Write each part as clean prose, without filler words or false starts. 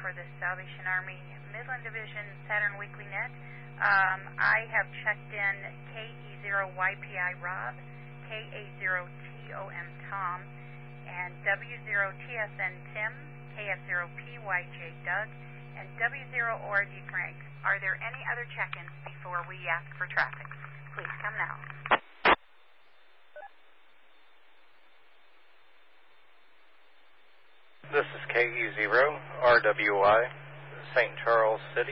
for the Salvation Army Midland Division Saturn Weekly Net. I have checked in KE0YPI Rob, KA0TOM Tom, and W0TSN Tim, KF0PYJ Doug, and W0ORD Frank. Are there any other check-ins before we ask for traffic? Please come now. This is KE0RWI, St. Charles City.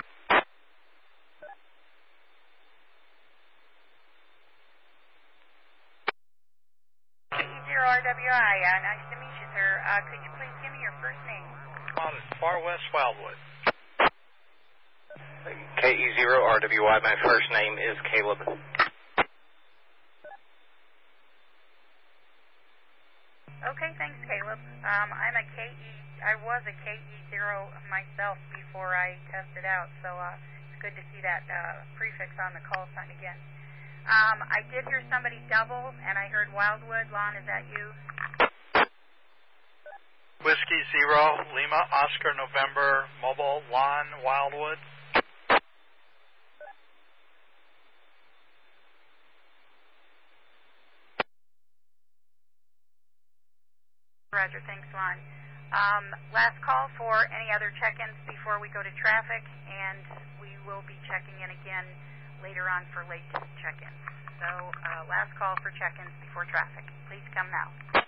KE0RWI, nice to meet you, sir. Could you please give me your first name? Far West Wildwood. KE0RWI, my first name is Caleb. Okay, thanks, Caleb. I was a KE0 myself before I tested out, so it's good to see that prefix on the call sign again. I did hear somebody double, and I heard Wildwood. Lon, is that you? Whiskey 0, Lima, Oscar, November, Mobile, Lon, Wildwood. Roger, thanks, Lon. Last call for any other check-ins before we go to traffic, and we will be checking in again later on for late check-ins. So last call for check-ins before traffic. Please come now.